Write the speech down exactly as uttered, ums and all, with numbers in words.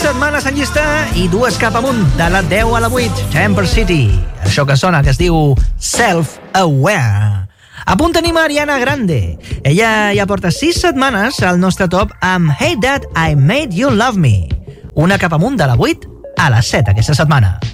setmanes en llista i dues cap amunt, de la deu a la vuit, Chamber City. Això que sona, que es diu Self-Aware. A punt tenim a Ariana Grande. Ella ja porta sis setmanes al nostre top amb Hey Dad, I Made You Love Me. Una cap amunt, de la vuit a la set aquesta setmana.